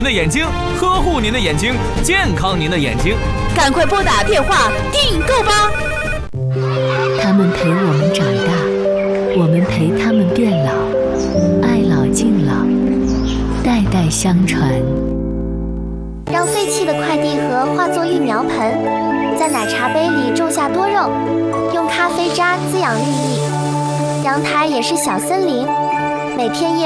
您的眼睛，呵护您的眼睛，健康您的眼睛， 赶快拨打电话订购吧！ 他们陪我们长大，我们陪他们变老，爱老敬老，代代相传。 让废弃的快递盒化作育苗盆，在奶茶杯里种下多肉，用咖啡渣滋养绿意。阳台也是小森林，每片叶